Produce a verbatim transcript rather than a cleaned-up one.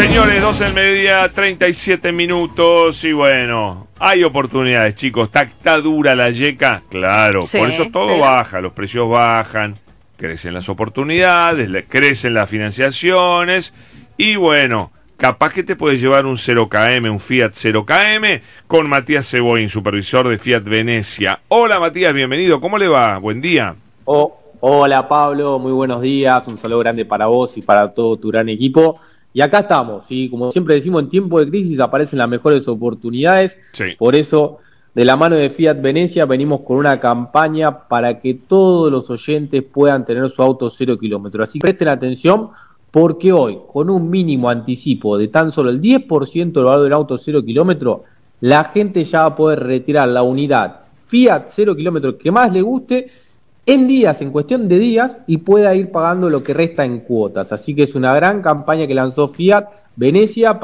Señores, doce del mediodía, treinta y siete minutos. Y bueno, hay oportunidades, chicos. ¿Está, está dura la yeca? Claro, Sí, por eso todo pero... baja. Los precios bajan, crecen las oportunidades, le- crecen las financiaciones. Y bueno, capaz que te puedes llevar un cero kilómetros, un Fiat cero kilómetros, con Matías Seboín, supervisor de Fiat Venecia. Hola Matías, bienvenido. ¿Cómo le va? Buen día. Oh, hola Pablo, muy buenos días, un saludo grande para vos y para todo tu gran equipo. Y acá estamos, ¿sí? Como siempre decimos, en tiempo de crisis aparecen las mejores oportunidades. Sí. Por eso, de la mano de Fiat Venecia, venimos con una campaña para que todos los oyentes puedan tener su auto cero kilómetros. Así que presten atención, porque hoy, con un mínimo anticipo de tan solo el diez por ciento del valor del auto cero kilómetro, la gente ya va a poder retirar la unidad Fiat cero kilómetros que más le guste en días, en cuestión de días, y pueda ir pagando lo que resta en cuotas. Así que es una gran campaña que lanzó Fiat Venecia.